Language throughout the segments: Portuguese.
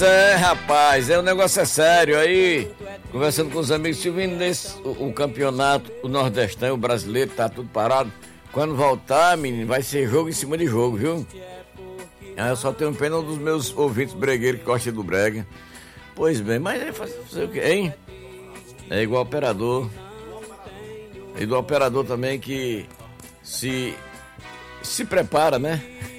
Rapaz, o negócio é sério. Aí, conversando com os amigos, se vindo o campeonato, o Nordestão, o brasileiro, tá tudo parado. Quando voltar, menino, vai ser jogo em cima de jogo, viu? Eu só tenho pena dos meus ouvintes bregueiros que gostam do brega. Pois bem, mas é fazer o quê, hein? É igual operador. E do operador também que se prepara, né?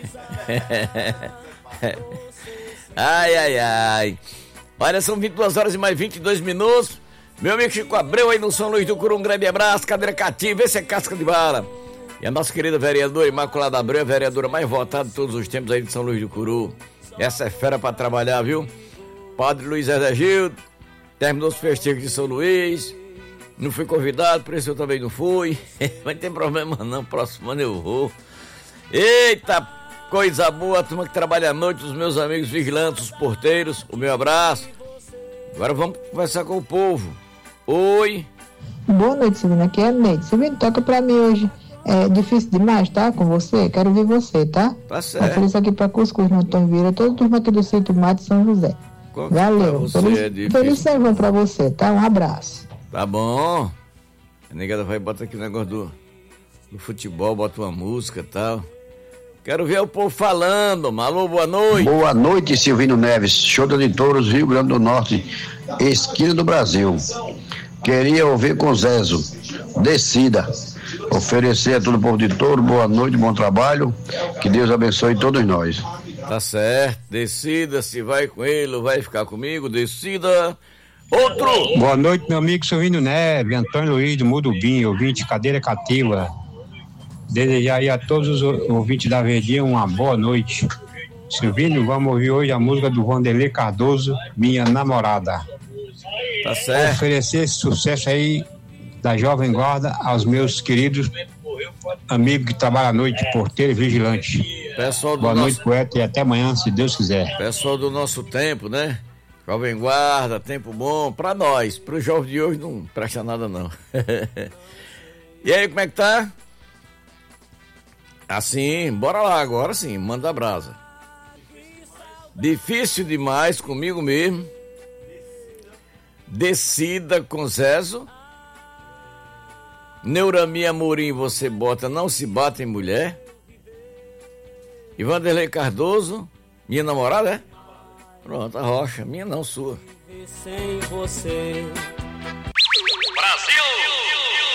Ai. Olha, são 22 horas e mais 22 minutos. Meu amigo Chico Abreu aí no São Luís do Curu, um grande abraço, cadeira cativa, esse é casca de bala. E a nossa querida vereadora Imaculada Abreu, a vereadora mais votada de todos os tempos aí de São Luís do Curu. Essa é fera pra trabalhar, viu? Padre Luiz Hergildo, terminou os festejos de São Luís. Não fui convidado, por isso eu também não fui. Mas não tem problema não, próximo ano eu vou. Eita, coisa boa, a turma que trabalha à noite, os meus amigos vigilantes, os porteiros, o meu abraço. Agora vamos conversar com o povo. Oi. Boa noite, Silvino, aqui é a Neide. Silvino, toca pra mim hoje. É difícil demais, tá? Com você, quero ouvir você, tá? Tá certo. Ofereço aqui pra Cuscuz, no Antônio Vieira, toda a turma aqui do Sítio Mato São José. Valeu, feliz São João pra você, tá? Um abraço. Tá bom. A negada vai botar aqui o negócio do futebol, bota uma música e tal. Quero ver o povo falando. Alô, boa noite. Boa noite, Silvino Neves, show de touros, Rio Grande do Norte, esquina do Brasil. Queria ouvir com Zezo, Decida. Oferecer a todo o povo de Touro, boa noite, bom trabalho, que Deus abençoe todos nós. Tá certo, decida se vai com ele ou vai ficar comigo, decida. Outro! Boa noite, meu amigo Silvino Neves, Antônio Luiz do Mudubim, ouvinte cadeira cativa. Desejar aí a todos os ouvintes da Verdinha uma boa noite. Silvino, vamos ouvir hoje a música do Vanderlei Cardoso, Minha Namorada. Tá certo. Oferecer esse sucesso aí da Jovem Guarda aos meus queridos amigos que trabalham à noite, porteiro e vigilante. Boa noite, poeta, e até amanhã, se Deus quiser. Pessoal do nosso tempo, né? Jovem Guarda, tempo bom, pra nós. Pro jovem de hoje não presta nada, não. E aí, como é que tá? Assim, bora lá agora sim, manda a brasa. Difícil demais comigo mesmo. Decida com Zezo. Neurami Amorim, você bota, não se bata em mulher. E Vanderlei Cardoso, minha namorada, é? Pronto, a Rocha, minha não, sua. Sem você.